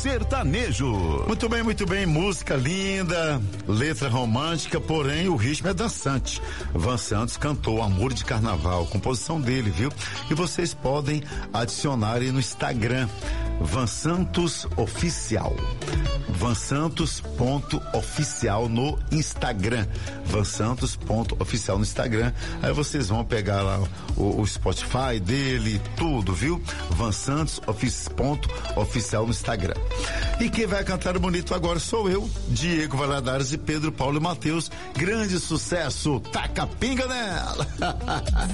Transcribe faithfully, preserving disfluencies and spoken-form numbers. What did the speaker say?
sertanejo. Muito bem, muito bem, música linda, letra romântica, porém o ritmo é dançante. Van Santos cantou Amor de Carnaval, composição dele, viu? E vocês podem adicionar aí no Instagram, Van Santos Oficial. Van Santos ponto oficial no Instagram. Van Santos ponto oficial no Instagram. Aí vocês vão pegar lá o, o Spotify dele, tudo, viu? Van Santos ponto oficial no Instagram. E quem vai cantar bonito agora sou eu, Diego Valadares e Pedro Paulo e Matheus. Grande sucesso, taca pinga nela!